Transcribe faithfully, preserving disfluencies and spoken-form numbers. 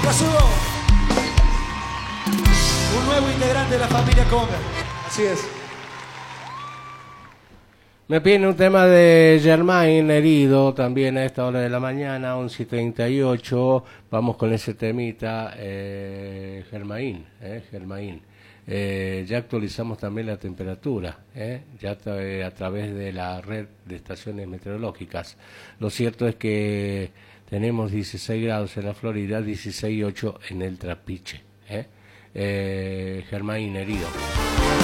Casudo, un nuevo integrante de la familia Conga. Así es. Me pide un tema de Germain Herido, también a esta hora de la mañana, once y treinta y ocho. Vamos con ese temita, eh, Germain, eh, Germain. Eh, ya actualizamos también la temperatura, eh, ya tra- a través de la red de estaciones meteorológicas. Lo cierto es que tenemos dieciséis grados en la Florida, dieciséis coma ocho en el Trapiche. Eh. Eh, Germain Herido.